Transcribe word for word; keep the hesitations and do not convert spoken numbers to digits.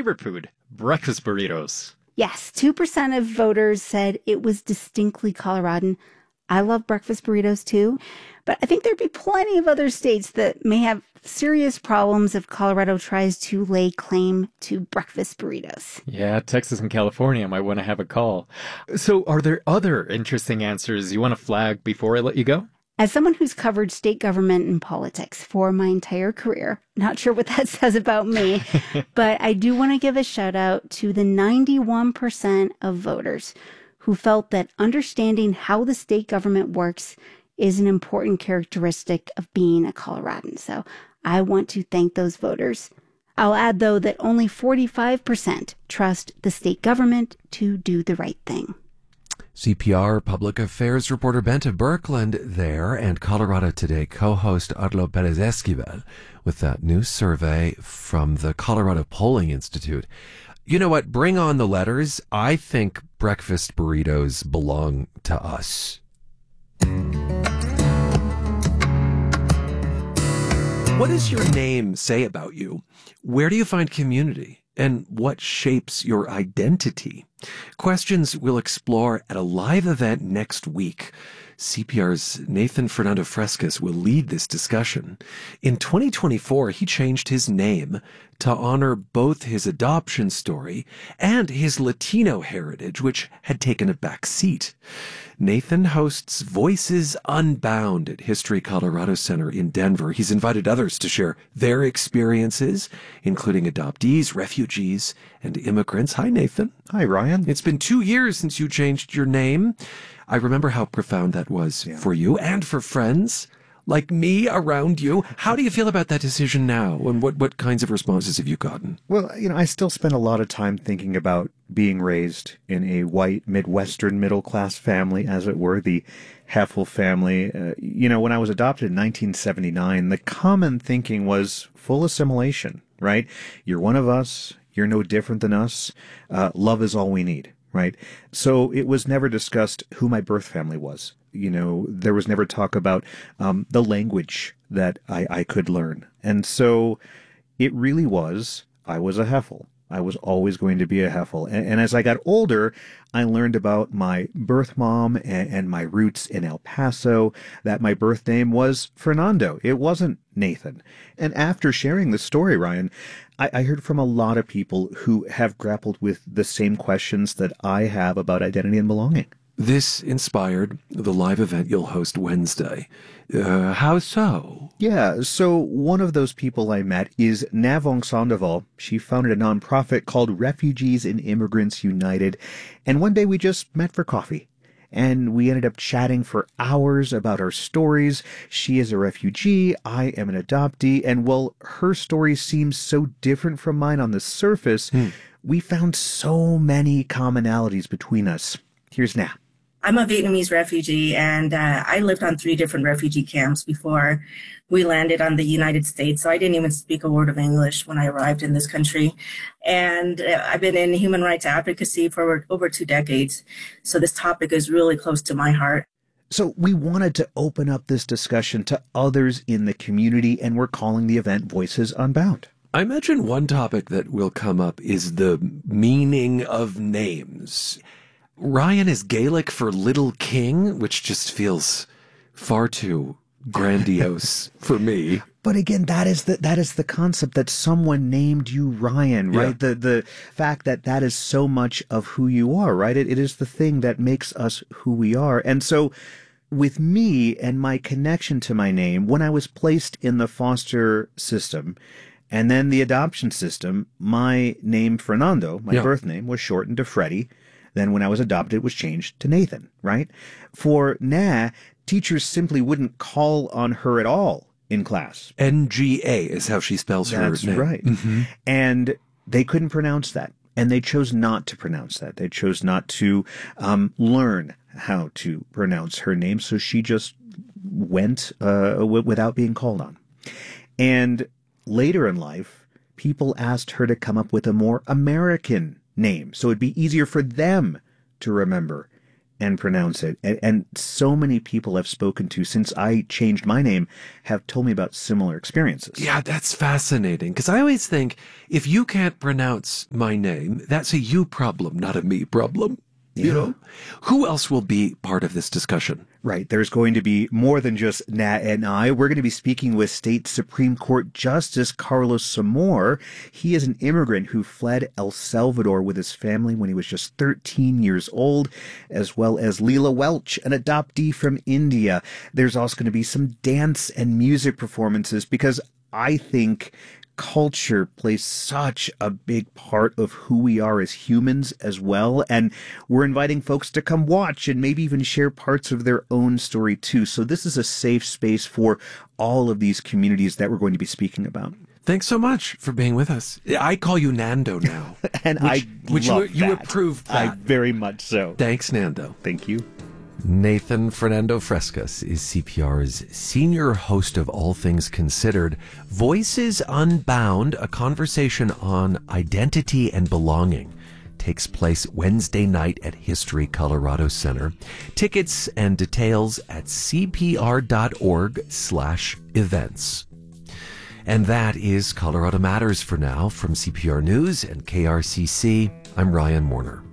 favorite food, breakfast burritos. Yes, two percent of voters said it was distinctly Coloradan. I love breakfast burritos too, but I think there'd be plenty of other states that may have serious problems if Colorado tries to lay claim to breakfast burritos. Yeah, Texas and California might want to have a call. So are there other interesting answers you want to flag before I let you go? As someone who's covered state government and politics for my entire career, not sure what that says about me, but I do want to give a shout out to the ninety-one percent of voters who felt that understanding how the state government works is an important characteristic of being a Coloradan. So I want to thank those voters. I'll add, though, that only forty-five percent trust the state government to do the right thing. C P R Public Affairs reporter Bente Birkeland there, and Colorado Today co-host Arlo Perez Esquivel with that new survey from the Colorado Polling Institute. You know what? Bring on the letters. I think breakfast burritos belong to us. What does your name say about you? Where do you find community? And what shapes your identity? Questions we'll explore at a live event next week. C P R's Nathan Fernando Frescas will lead this discussion. In twenty twenty-four, he changed his name to honor both his adoption story and his Latino heritage, which had taken a back seat. Nathan hosts Voices Unbound at History Colorado Center in Denver. He's invited others to share their experiences, including adoptees, refugees, and immigrants. Hi, Nathan. Hi, Ryan. It's been two years since you changed your name. I remember how profound that was yeah. for you and for friends like me around you. How do you feel about that decision now? And what, what kinds of responses have you gotten? Well, you know, I still spend a lot of time thinking about being raised in a white, Midwestern, middle-class family, as it were, the Heffel family. Uh, you know, when I was adopted in nineteen seventy-nine, the common thinking was full assimilation, right? You're one of us. You're no different than us. Uh, love is all we need, right? So it was never discussed who my birth family was. You know, there was never talk about um, the language that I, I could learn. And so it really was, I was a Heffel. I was always going to be a Heffel. And, and as I got older, I learned about my birth mom and, and my roots in El Paso, that my birth name was Fernando. It wasn't Nathan. And after sharing this story, Ryan, I, I heard from a lot of people who have grappled with the same questions that I have about identity and belonging. This inspired the live event you'll host Wednesday. Uh, how so? Yeah, so one of those people I met is Navong Sandoval. She founded a nonprofit called Refugees and Immigrants United. And one day we just met for coffee. And we ended up chatting for hours about our stories. She is a refugee. I am an adoptee. And while her story seems so different from mine on the surface, hmm. we found so many commonalities between us. Here's Na. I'm a Vietnamese refugee, and uh, I lived on three different refugee camps before we landed on the United States. So I didn't even speak a word of English when I arrived in this country. And uh, I've been in human rights advocacy for over, over two decades. So this topic is really close to my heart. So we wanted to open up this discussion to others in the community, and we're calling the event Voices Unbound. I imagine one topic that will come up is the meaning of names. Ryan is Gaelic for little king, which just feels far too grandiose for me. But again, that is the that is the concept that someone named you Ryan, right? Yeah. The the fact that that is so much of who you are, right? It, it is the thing that makes us who we are. And so with me and my connection to my name, when I was placed in the foster system and then the adoption system, my name, Fernando, my yeah. birth name, was shortened to Freddie. Then when I was adopted, it was changed to Nathan, right? For Na, teachers simply wouldn't call on her at all in class. N G A is how she spells her That's name. That's right. Mm-hmm. And they couldn't pronounce that. And they chose not to pronounce that. They chose not to um, learn how to pronounce her name. So she just went uh, w- without being called on. And later in life, people asked her to come up with a more American name, so it'd be easier for them to remember. and pronounce it. And, and so many people I've spoken to since I changed my name have told me about similar experiences. Yeah, that's fascinating. Because I always think if you can't pronounce my name, that's a you problem, not a me problem. You Yeah. know, who else will be part of this discussion? Right. There's going to be more than just Nat and I. We're going to be speaking with State Supreme Court Justice Carlos Zamor. He is an immigrant who fled El Salvador with his family when he was just thirteen years old, as well as Leela Welch, an adoptee from India. There's also going to be some dance and music performances because I think culture plays such a big part of who we are as humans as well. And we're inviting folks to come watch and maybe even share parts of their own story too. So this is a safe space for all of these communities that we're going to be speaking about. Thanks so much for being with us. I call you Nando now. And which, I which love you, you that. approved that. I very much so. Thanks, Nando. Thank you. Nathan Fernando Frescas is C P R's senior host of All Things Considered. Voices Unbound, a conversation on identity and belonging, takes place Wednesday night at History Colorado Center. Tickets and details at cpr.org slash events. And that is Colorado Matters for now. From C P R News and K R C C, I'm Ryan Warner.